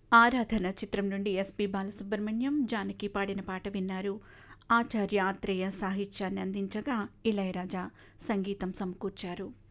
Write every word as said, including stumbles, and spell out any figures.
ఆరాధన చిత్రం నుండి ఎస్పి బాలసుబ్రహ్మణ్యం, జానకి పాడిన పాట విన్నారు. ఆచార్య ఆత్రేయ సాహిత్యాన్ని అందించగా ఇళయరాజా సంగీతం సమకూర్చారు.